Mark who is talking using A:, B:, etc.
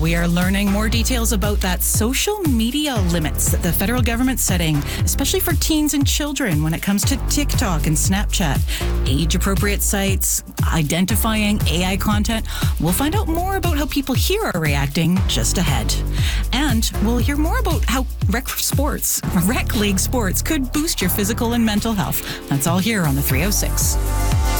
A: we are learning more details about that social media limits that the federal government's setting, especially for teens and children when it comes to TikTok and Snapchat. Age-appropriate sites, identifying AI content. We'll find out more about how people here are reacting just ahead. And we'll hear more about how rec league sports could boost your physical and mental health. That's all here on the 306.